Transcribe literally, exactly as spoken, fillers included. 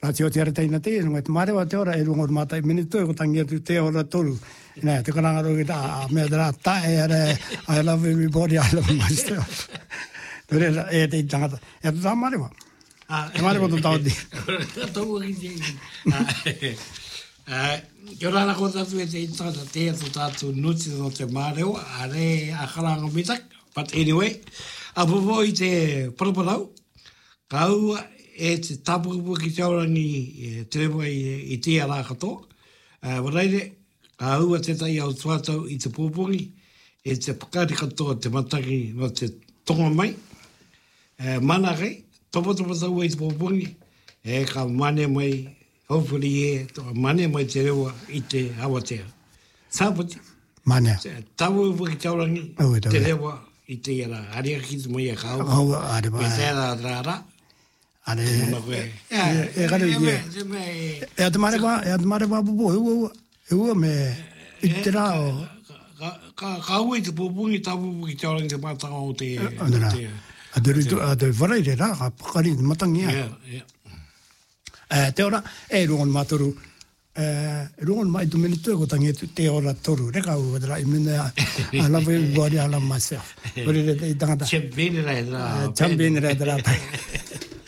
a te o te arata ina te, ngai te marewa te ora, e rungo mata i minito, e ko tangia tu te ora toru. Nē, te karanga roki ta, mea te rā tae, are, I love everybody, I love myself. Tere, e te tangata. E te tā marewa. E marewa tu tau ti. Tau ki te. Kia rana ko tatu e te tangata te atu tātu nuti no te marewa, are a karanga mitak. But anyway, a popo i te paraparau, ka ua e te tapukapu ki te orangi te rewa i, i te ara katoa. Uh, waraire, ka ua te tai au tuatau i te pōpongi, e te pakari katoa te mataki no te tonga mai. Uh, mana rei, topo topo tau i te pōpongi, e ka mane mai, hopefully e, mane mai te rewa i te awatea. Sāpati. Mane. Tapu upu ki te orangi, te rewa i te ara. Aria ki te mai a kau. Au, are ba. Me te ara rara. Are. E kare i e. E ate mare ba, e ate mare ba pupo, e ua, e ua me i te rā o. Ka ua i te pōpungi tapu upu ki te orangi te matanga o te... Andara. A te ritu, a te wharaire rā, ka pakari te matangi a. Te ora, e rungon matoru, e rungon mai tu minuto ko tangi te ora toru, reka ua tera i mine a, I love everybody, I love myself. Kore te i tangata. Champagne rai tera. Champagne rai tera tai.